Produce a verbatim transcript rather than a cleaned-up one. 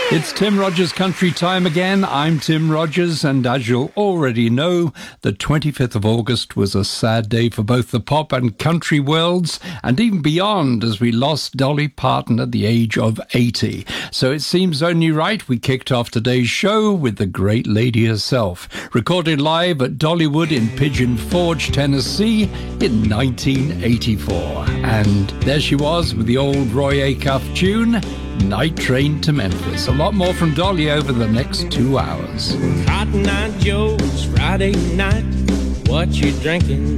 It's Tim Rogers Country Time again. I'm Tim Rogers, and as you'll already know, the twenty-fifth of August was a sad day for both the pop and country worlds, and even beyond, as we lost Dolly Parton at the age of eighty. So it seems only right we kicked off today's show with the great lady herself, recorded live at Dollywood in Pigeon Forge, Tennessee in nineteen eighty-four. And there she was with the old Roy Acuff tune, Night Train to Memphis. A lot more from Dolly over the next two hours. Cotton Eye Joe's Friday night. What you drinking?